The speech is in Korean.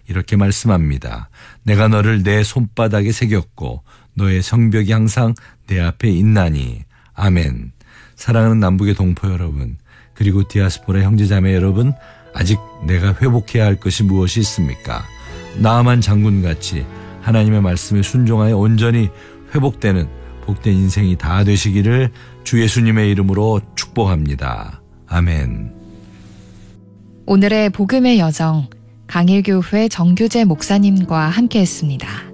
이렇게 말씀합니다. 내가 너를 내 손바닥에 새겼고 너의 성벽이 항상 내 앞에 있나니. 아멘. 사랑하는 남북의 동포 여러분, 그리고 디아스포라 형제자매 여러분, 아직 내가 회복해야 할 것이 무엇이 있습니까? 나아만 장군같이 하나님의 말씀에 순종하여 온전히 회복되는 복된 인생이 다 되시기를 주 예수님의 이름으로 축복합니다. 아멘. 오늘의 복음의 여정, 강일교회 정규재 목사님과 함께했습니다.